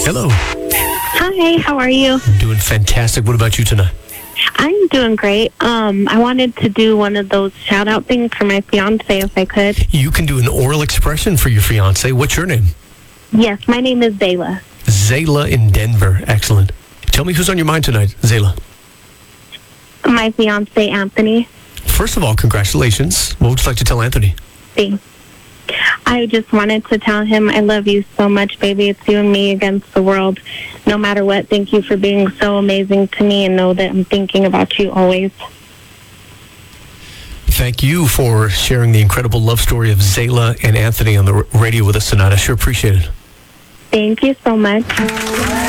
Hello. Hi, how are you? Doing fantastic. What about you tonight? I'm doing great. I wanted to do one of those shout-out things for my fiance, if I could. You can do an oral expression for your fiance. What's your name? Yes, my name is Zayla. Zayla in Denver. Excellent. Tell me who's on your mind tonight, Zayla. My fiance, Anthony. First of all, congratulations. What would you like to tell Anthony? Thanks. I just wanted to tell him I love you so much, baby. It's you and me against the world. No matter what, thank you for being so amazing to me, and know that I'm thinking about you always. Thank you for sharing the incredible love story of Zayla and Anthony on the radio with us tonight. I sure appreciate it. Thank you so much.